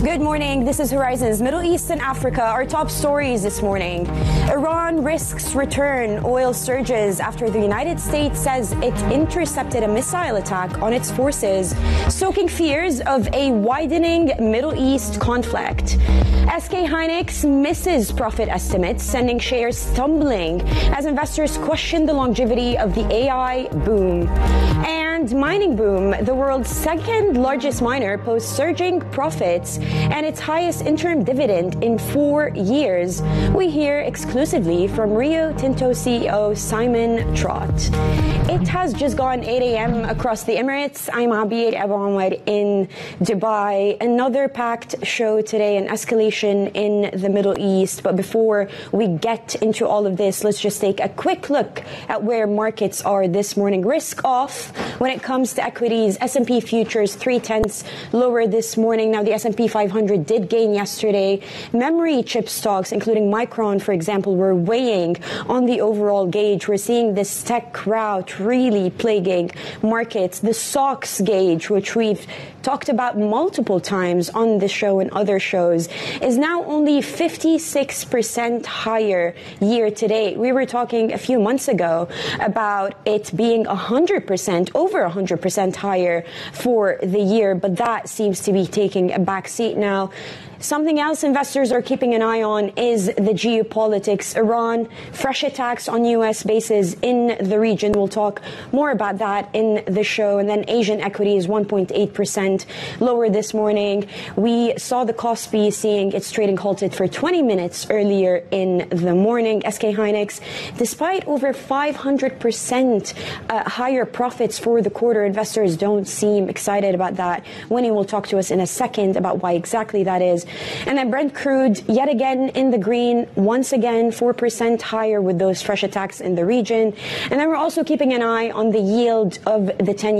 Good morning. This is Horizons Middle East and Africa. Our top stories this morning. Iran risks return. Oil surges after the United States says it intercepted a missile attack on its forces, stoking fears of a widening Middle East conflict. SK Hynix misses profit estimates, sending shares tumbling as investors question the longevity of the AI boom. And mining boom. The world's second largest miner posts surging profits and its highest interim dividend in 4 years. We hear exclusively from Rio Tinto CEO Simon Trott. It has just gone 8 a.m. across the Emirates. I'm Abir Abu Anwar in Dubai. Another packed show today, an escalation in the Middle East. But before we get into all of this, let's just take a quick look at where markets are this morning. Risk off when it comes to equities. S&P futures 0.3 lower this morning. Now the S&P 500 did gain yesterday. Memory chip stocks, including Micron, for example, were weighing on the overall gauge. We're seeing this tech rout really plaguing markets. The SOX gauge, which we've talked about multiple times on this show and other shows, is now only 56% higher year to date. We were talking a few months ago about it being 100%, over 100% higher for the year, but that seems to be taking a back seat now. Something else investors are keeping an eye on is the geopolitics. Iran, fresh attacks on U.S. bases in the region. We'll talk more about that in the show. And then Asian equities 1.8% lower this morning. We saw the Kospi seeing its trading halted for 20 minutes earlier in the morning. SK Hynix, despite over 500% higher profits for the quarter, investors don't seem excited about that. Winnie will talk to us in a second about why exactly that is. And then Brent crude, yet again in the green, once again 4% higher with those fresh attacks in the region. And then we're also keeping an eye on the yield of the 10-year